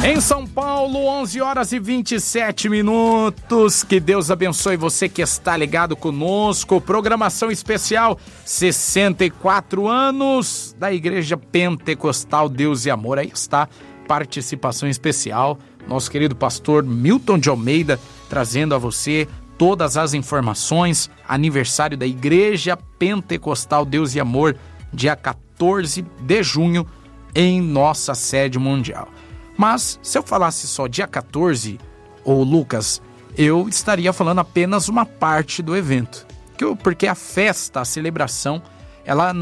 Em São Paulo, 11 horas e 27 minutos. Que Deus abençoe você que está ligado conosco. Programação especial, 64 anos da Igreja Pentecostal Deus e Amor. Aí está, participação especial. Nosso querido pastor Milton de Almeida trazendo a você todas as informações. Aniversário da Igreja Pentecostal Deus e Amor, dia 14 de junho, em nossa sede mundial. Mas se eu falasse só dia 14, ô Lucas, eu estaria falando apenas uma parte do evento. Porque a festa, a celebração, ela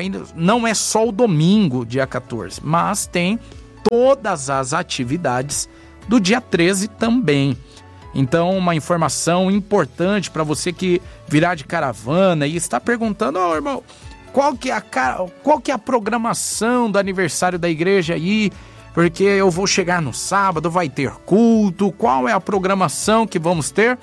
não é só o domingo, dia 14, mas tem todas as atividades do dia 13 também. Então, uma informação importante para você que virá de caravana e está perguntando, ô irmão, qual que é a programação do aniversário da igreja aí? Porque eu vou chegar no sábado, vai ter culto, qual é a programação que vamos ter?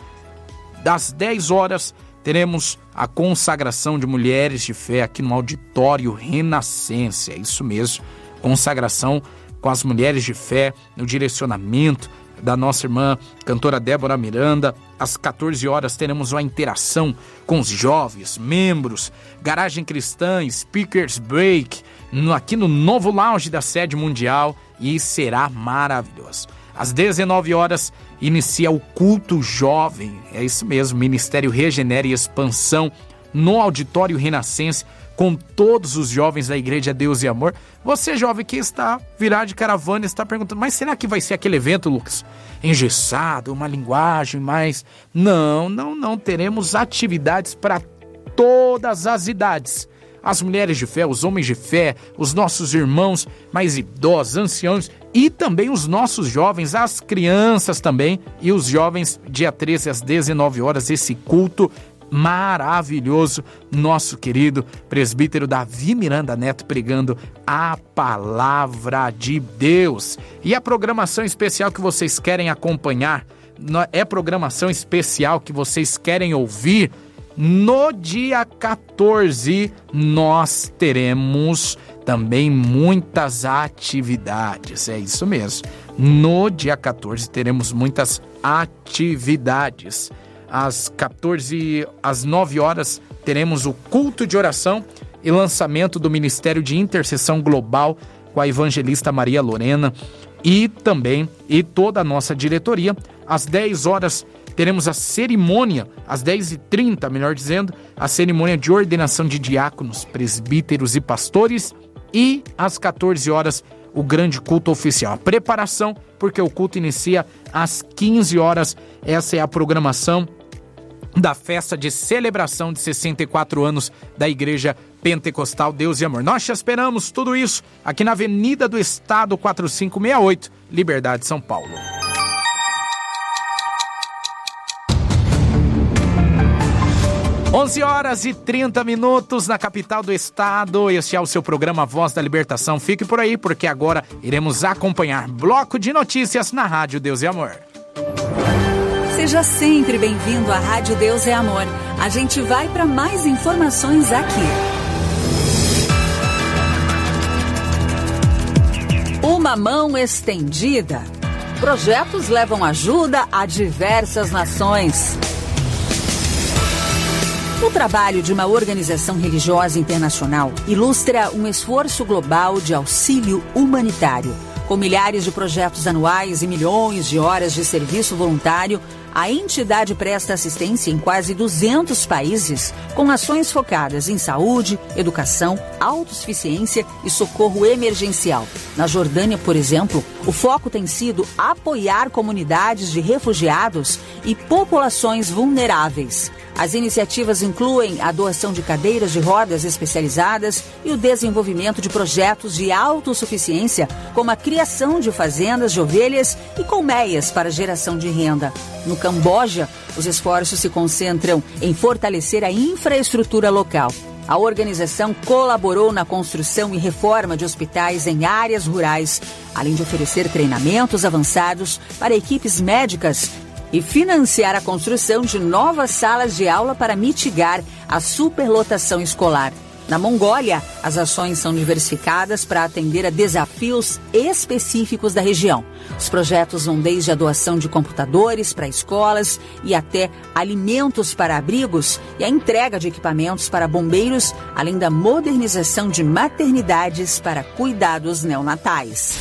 Das 10 horas, teremos a consagração de mulheres de fé aqui no Auditório Renascença, é isso mesmo, consagração com as mulheres de fé, no direcionamento da nossa irmã cantora Débora Miranda. Às 14 horas teremos uma interação com os jovens, membros, Garagem Cristã, Speakers Break, aqui no novo lounge da sede mundial, e será maravilhoso. Às 19 horas inicia o culto jovem, é isso mesmo, Ministério Regenera e Expansão, no Auditório Renascença, com todos os jovens da Igreja Deus e Amor. Você, jovem que virá de caravana, está perguntando, mas será que vai ser aquele evento, Lucas, engessado, uma linguagem mais... Não, teremos atividades para todas as idades. As mulheres de fé, os homens de fé, os nossos irmãos mais idosos, anciãos e também os nossos jovens, as crianças também, e os jovens, dia 13 às 19 horas, esse culto maravilhoso, nosso querido presbítero Davi Miranda Neto pregando a palavra de Deus. E a programação especial que vocês querem acompanhar, é programação especial que vocês querem ouvir, no dia 14 nós teremos também muitas atividades, é isso mesmo, no dia 14 teremos muitas atividades. Às 9 horas teremos o culto de oração e lançamento do Ministério de Intercessão Global com a evangelista Maria Lorena e toda a nossa diretoria. Às 10 horas teremos a cerimônia, às 10h30, melhor dizendo, a cerimônia de ordenação de diáconos, presbíteros e pastores, e às 14 horas o grande culto oficial. A preparação, porque o culto inicia às 15 horas, essa é a programação da festa de celebração de 64 anos da Igreja Pentecostal Deus e Amor. Nós te esperamos, tudo isso aqui na Avenida do Estado 4568, Liberdade, São Paulo. Onze horas e 30 minutos na capital do estado. Este é o seu programa Voz da Libertação. Fique por aí, porque agora iremos acompanhar bloco de notícias na Rádio Deus e Amor. Seja sempre bem-vindo à Rádio Deus e Amor. A gente vai para mais informações aqui. Uma mão estendida. Projetos levam ajuda a diversas nações. O trabalho de uma organização religiosa internacional ilustra um esforço global de auxílio humanitário. Com milhares de projetos anuais e milhões de horas de serviço voluntário, a entidade presta assistência em quase 200 países, com ações focadas em saúde, educação, autossuficiência e socorro emergencial. Na Jordânia, por exemplo, o foco tem sido apoiar comunidades de refugiados e populações vulneráveis. As iniciativas incluem a doação de cadeiras de rodas especializadas e o desenvolvimento de projetos de autossuficiência, como a criação de fazendas de ovelhas e colmeias para geração de renda. No Camboja, os esforços se concentram em fortalecer a infraestrutura local. A organização colaborou na construção e reforma de hospitais em áreas rurais, além de oferecer treinamentos avançados para equipes médicas e financiar a construção de novas salas de aula para mitigar a superlotação escolar. Na Mongólia, as ações são diversificadas para atender a desafios específicos da região. Os projetos vão desde a doação de computadores para escolas e até alimentos para abrigos e a entrega de equipamentos para bombeiros, além da modernização de maternidades para cuidados neonatais.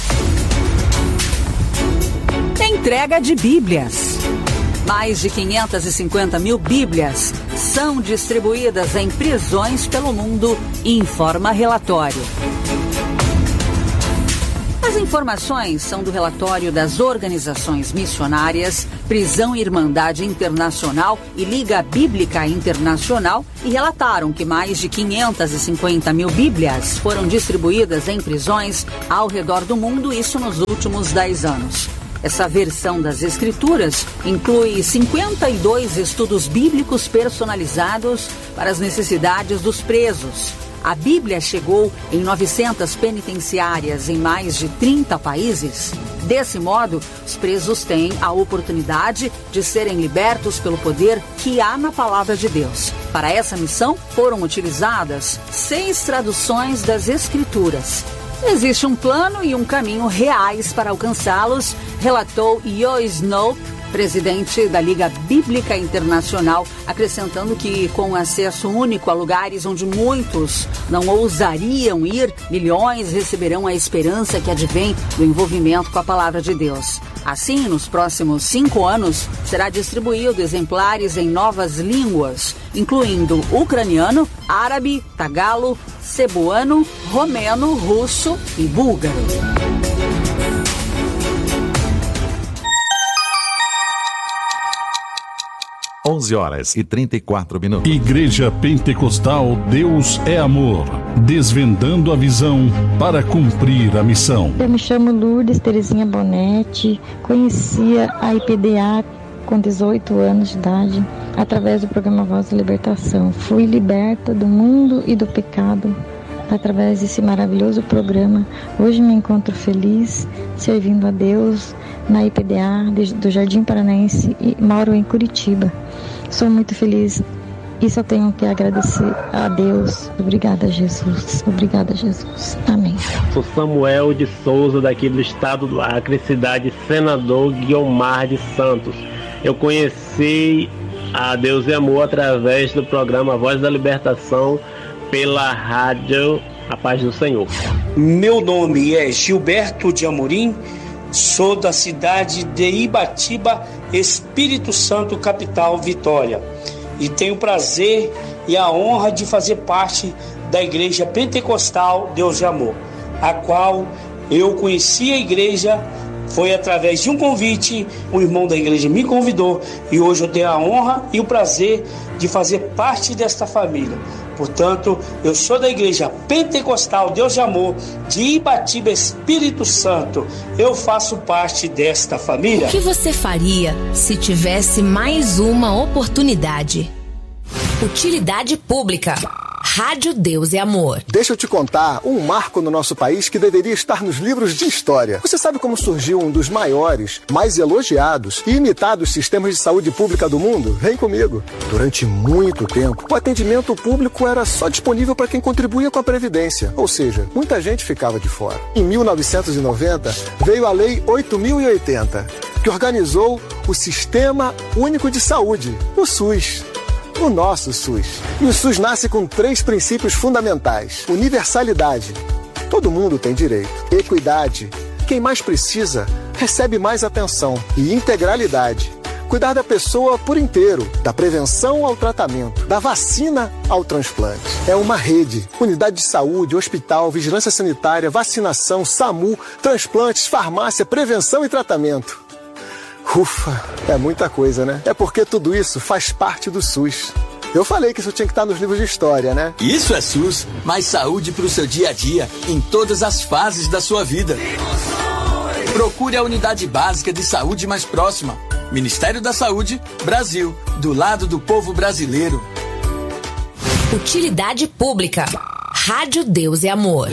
Entrega de Bíblias. Mais de 550 mil Bíblias são distribuídas em prisões pelo mundo, informa relatório. As informações são do relatório das organizações missionárias, Prisão e Irmandade Internacional e Liga Bíblica Internacional e relataram que mais de 550 mil Bíblias foram distribuídas em prisões ao redor do mundo, isso nos últimos 10 anos. Essa versão das Escrituras inclui 52 estudos bíblicos personalizados para as necessidades dos presos. A Bíblia chegou em 900 penitenciárias em mais de 30 países. Desse modo, os presos têm a oportunidade de serem libertos pelo poder que há na Palavra de Deus. Para essa missão, foram utilizadas 6 traduções das Escrituras. Existe um plano e um caminho reais para alcançá-los, relatou Joe Snow, presidente da Liga Bíblica Internacional, acrescentando que, com acesso único a lugares onde muitos não ousariam ir, milhões receberão a esperança que advém do envolvimento com a Palavra de Deus. Assim, nos próximos 5 anos, será distribuído exemplares em novas línguas, incluindo ucraniano, árabe, tagalo, cebuano, romeno, russo e búlgaro. Horas e 34 minutos. Igreja Pentecostal Deus é Amor, desvendando a visão para cumprir a missão. Eu me chamo Lourdes Terezinha Bonetti, conhecia a IPDA com 18 anos de idade, através do programa Voz da Libertação. Fui liberta do mundo e do pecado através desse maravilhoso programa. Hoje me encontro feliz, servindo a Deus na IPDA do Jardim Paranaense e moro em Curitiba. Sou muito feliz e só tenho que agradecer a Deus. Obrigada, Jesus. Obrigada, Jesus. Amém. Sou Samuel de Souza, daqui do estado do Acre, cidade Senador Guiomar de Santos. Eu conheci a Deus e Amor através do programa Voz da Libertação pela rádio A Paz do Senhor. Meu nome é Gilberto de Amorim, sou da cidade de Ibatiba, Espírito Santo, capital Vitória, e tenho o prazer e a honra de fazer parte da Igreja Pentecostal Deus e Amor, a qual eu conheci a igreja. Foi através de um convite, um irmão da igreja me convidou e hoje eu tenho a honra e o prazer de fazer parte desta família. Portanto, eu sou da Igreja Pentecostal Deus de Amor de Ibatiba, Espírito Santo. Eu faço parte desta família. O que você faria se tivesse mais uma oportunidade? Utilidade pública. Rádio Deus e Amor. Deixa eu te contar um marco no nosso país que deveria estar nos livros de história. Você sabe como surgiu um dos maiores, mais elogiados e imitados sistemas de saúde pública do mundo? Vem comigo. Durante muito tempo, o atendimento público era só disponível para quem contribuía com a Previdência, ou seja, muita gente ficava de fora. Em 1990, veio a Lei 8.080, que organizou o Sistema Único de Saúde, o SUS. O nosso SUS. E o SUS nasce com 3 princípios fundamentais. Universalidade. Todo mundo tem direito. Equidade. Quem mais precisa, recebe mais atenção. E integralidade. Cuidar da pessoa por inteiro. Da prevenção ao tratamento. Da vacina ao transplante. É uma rede. Unidade de saúde, hospital, vigilância sanitária, vacinação, SAMU, transplantes, farmácia, prevenção e tratamento. Ufa, é muita coisa, né? É porque tudo isso faz parte do SUS. Eu falei que isso tinha que estar nos livros de história, né? Isso é SUS, mais saúde para o seu dia a dia, em todas as fases da sua vida. Procure a unidade básica de saúde mais próxima. Ministério da Saúde, Brasil, do lado do povo brasileiro. Utilidade pública. Rádio Deus e Amor.